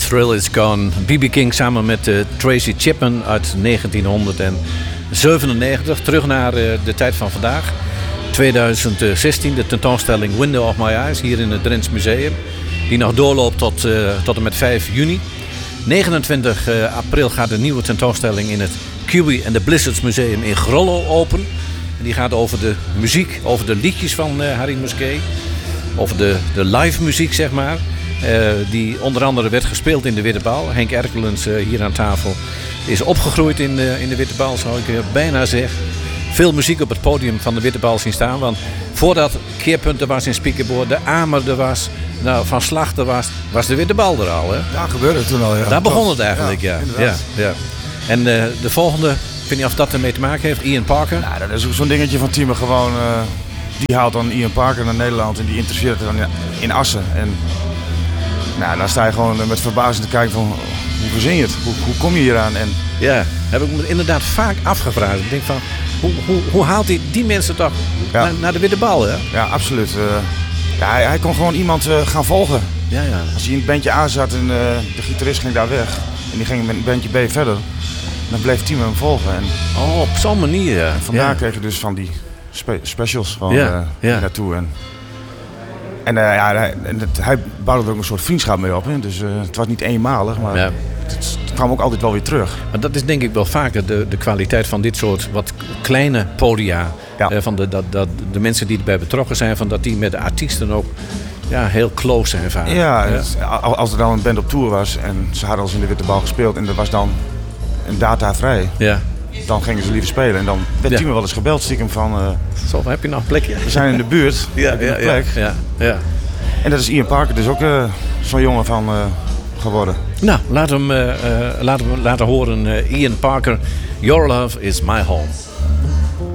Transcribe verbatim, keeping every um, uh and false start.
Thrill Is Gone. B B King samen met uh, Tracy Chapman uit negentienhonderdzevenennegentig. Terug naar uh, de tijd van vandaag. twintig zestien, de tentoonstelling Window of My Eyes hier in het Drents Museum. Die nog doorloopt tot, uh, tot en met vijf juni. negenentwintig april gaat de nieuwe tentoonstelling in het Cuby and the Blizzards Museum in Grollo open. En die gaat over de muziek, over de liedjes van uh, Harry Musquet. Over de, de live muziek, zeg maar. Uh, die onder andere werd gespeeld in de Witte Bal. Henk Erkelens uh, hier aan tafel is opgegroeid in, uh, in de Witte Bal, zou ik uh, bijna zeggen. Veel muziek op het podium van de Witte Bal zien staan. Want voordat Keerpunt er was in Spiekenboer, de Amer er was, nou, Van Slag er was, was de Witte Bal er al. Hè? Ja, gebeurde het toen al. Ja. Daar begon het eigenlijk, ja. ja. ja, ja. En uh, de volgende, ik weet niet of dat ermee te maken heeft, Ian Parker. Nou, dat is ook zo'n dingetje van Thieme gewoon. Uh, die haalt dan Ian Parker naar Nederland en die interesseert dan in Assen. En nou, dan sta je gewoon met verbazing te kijken van hoe verzin je het? Hoe, hoe kom je hier aan? En ja, heb ik me inderdaad vaak afgevraagd. Ik denk van, hoe, hoe, hoe haalt hij die mensen toch ja. naar, naar de Witte Bal? Hè? Ja, absoluut. Uh, ja, hij, hij kon gewoon iemand uh, gaan volgen. Ja, ja. Als hij in het bandje A zat en uh, de gitarist ging daar weg en die ging met het bandje B verder, dan bleef Thieme hem volgen. En oh, op zo'n manier, ja. En vandaar ja. kreeg je dus van die spe- specials van ja, uh, ja. naartoe. En, en uh, ja, hij, en het, hij bouwde er ook een soort vriendschap mee op. Hè? Dus uh, het was niet eenmalig, maar ja. het, het kwam ook altijd wel weer terug. Maar dat is denk ik wel vaker de, de kwaliteit van dit soort wat kleine podia. Ja. Uh, van de, dat, dat, de mensen die erbij betrokken zijn, van dat die met de artiesten ook ja, heel close zijn vaak. Ja, ja. Het, als er dan een band op tour was en ze hadden al eens in de Witte Bal gespeeld en er was dan een data vrij. Ja. Dan gingen ze liever spelen en dan werd ja. Thieme wel eens gebeld stiekem van uh, zo, heb je nog een plekje? we zijn in de buurt, ja, heb je ja, een plek? Ja, ja, ja. En dat is Ian Parker dus ook uh, zo'n jongen van uh, geworden. Nou, laten we hem uh, uh, laten we laten horen uh, Ian Parker, Your Love Is My Home.